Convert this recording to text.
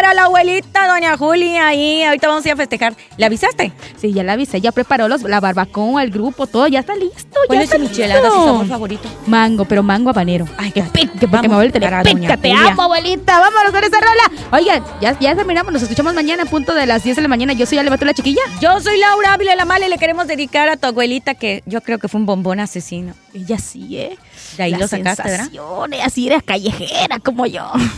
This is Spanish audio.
a la abuelita, doña Julia, ahí. Ahorita vamos a ir a festejar. ¿Le avisaste? Sí, ya la avisé, ya preparó la barbacoa, el grupo, todo, ya está listo. ¿Cuál ya es su está michelada, listo. su sabor favorito? Mango, pero mango habanero. Ay, que qué pique, porque vamos me vuelve a invitar a pica, doña te Julia. amo, abuelita, vámonos con esa rola. Oigan, ya terminamos, nos escuchamos mañana a punto de las 10 de la mañana. Yo soy Ale Matula Chiquilla. Yo soy Laura Ávila La Mala y le queremos dedicar a tu abuelita, que yo creo que fue un bombón asesino. Ella sí, De ahí Las lo sacaste, ¿verdad? sensaciones, así eres callejera como yo.